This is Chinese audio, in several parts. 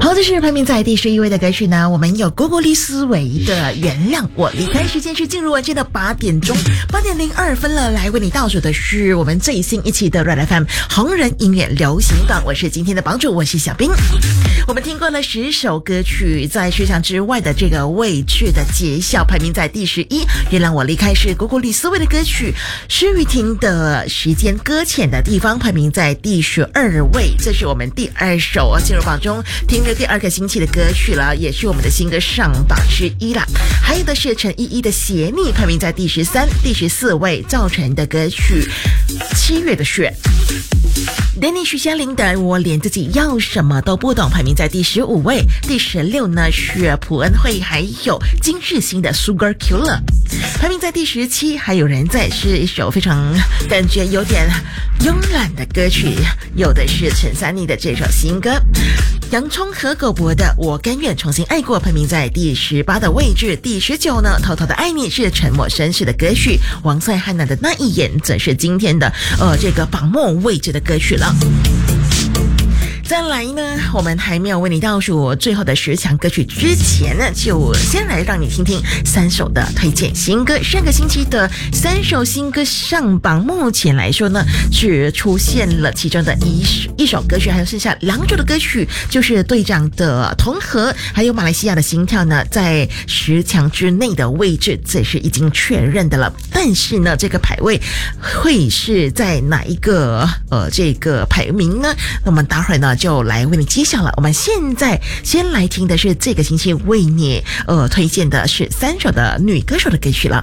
好，这是排名在第11位的歌曲呢。我们有郭郭丽思维的《原谅我离开》，时间是进入晚间的8点钟，8:02分了。来为你倒数的是我们最新一期的 Red FM 红人音乐流行榜，我是今天的榜主，我是小冰。我们听过了10首歌曲，在10项之外的这个位置的揭晓，排名在第11。原谅我离开是郭郭丽思维的歌曲，施雨婷的《时间搁浅的地方》排名在第12位。这是我们第2首进入榜中听着第2个星期的歌曲了，也是我们的新歌上榜之一啦。还有的是陈依依的《写你》排名在第13、第14位，赵晨的歌曲《7月的雪》。Danny 徐佳玲的《我连自己要什么都不懂》排名在第15位，第16呢是朴恩惠还有金世新的《Sugar Killer》，排名在第17。还有人在是一首非常感觉有点慵懒的歌曲，有的是陈珊妮的这首新歌。洋葱和狗博的《我甘愿重新爱过》排名在第18的位置，第19呢偷偷的爱你是沉默绅士的歌曲，王赛汉娜的那一眼则是今天的这个榜末位置的歌曲了。再来呢，我们还没有为你倒数最后的10强歌曲之前呢，就先来让你听听3首的推荐新歌。上个星期的3首新歌上榜，目前来说呢，只出现了其中的一首歌曲，还有剩下2首的歌曲，就是队长的《同和》还有马来西亚的《心跳》呢，在10强之内的位置，这是已经确认的了。但是呢，这个排位会是在哪一个这个排名呢？那么待会儿呢就来为你揭晓了。我们现在先来听的是这个星期为你推荐的是3首的女歌手的歌曲了。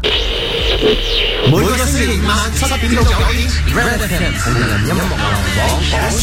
每個星期五晚7點到9點 Red FM 同人音樂網榜榜